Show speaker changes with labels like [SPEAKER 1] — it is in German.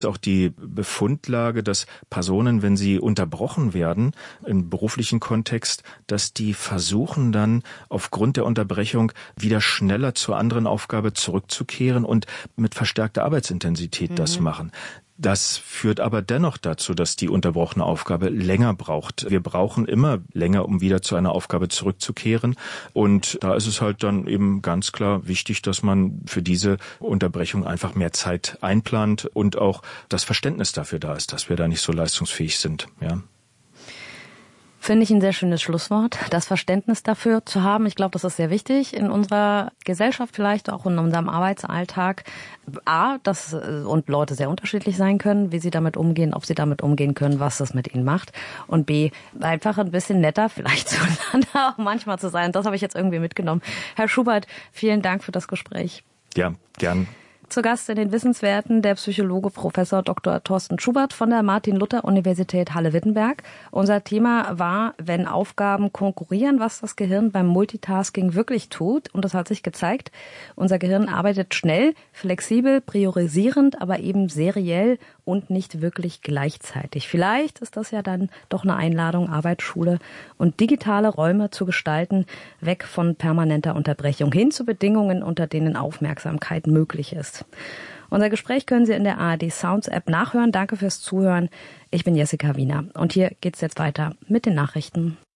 [SPEAKER 1] Auch die Befundlage, dass Personen, wenn sie unterbrochen werden im beruflichen Kontext, dass die versuchen dann aufgrund der Unterbrechung wieder schneller zur anderen Aufgabe zurückzukehren und mit verstärkter Arbeitsintensität das machen. Das führt aber dennoch dazu, dass die unterbrochene Aufgabe länger braucht. Wir brauchen immer länger, um wieder zu einer Aufgabe zurückzukehren. Und da ist es halt dann eben ganz klar wichtig, dass man für diese Unterbrechung einfach mehr Zeit einplant und auch das Verständnis dafür da ist, dass wir da nicht so leistungsfähig sind. Ja.
[SPEAKER 2] Finde ich ein sehr schönes Schlusswort, das Verständnis dafür zu haben. Ich glaube, das ist sehr wichtig in unserer Gesellschaft, vielleicht auch in unserem Arbeitsalltag. Dass und Leute sehr unterschiedlich sein können, wie sie damit umgehen, ob sie damit umgehen können, was das mit ihnen macht. Und B, einfach ein bisschen netter vielleicht zueinander auch manchmal zu sein. Das habe ich jetzt irgendwie mitgenommen. Herr Schubert, vielen Dank für das Gespräch.
[SPEAKER 1] Ja, gern.
[SPEAKER 2] Zu Gast in den Wissenswerten der Psychologe Professor Dr. Thorsten Schubert von der Martin-Luther-Universität Halle-Wittenberg. Unser Thema war, wenn Aufgaben konkurrieren, was das Gehirn beim Multitasking wirklich tut. Und das hat sich gezeigt. Unser Gehirn arbeitet schnell, flexibel, priorisierend, aber eben seriell und nicht wirklich gleichzeitig. Vielleicht ist das ja dann doch eine Einladung, Arbeit, Schule und digitale Räume zu gestalten, weg von permanenter Unterbrechung hin zu Bedingungen, unter denen Aufmerksamkeit möglich ist. Unser Gespräch können Sie in der ARD Sounds App nachhören. Danke fürs Zuhören. Ich bin Jessica Wiener und hier geht's jetzt weiter mit den Nachrichten.